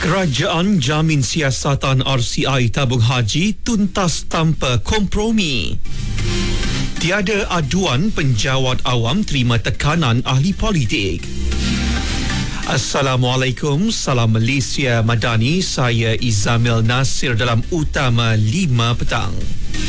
Kerajaan jamin siasatan RCI tabung haji tuntas tanpa kompromi. Tiada aduan penjawat awam terima tekanan ahli politik. Assalamualaikum, salam Malaysia Madani. Saya Izamil Nasir dalam Utama 5 petang.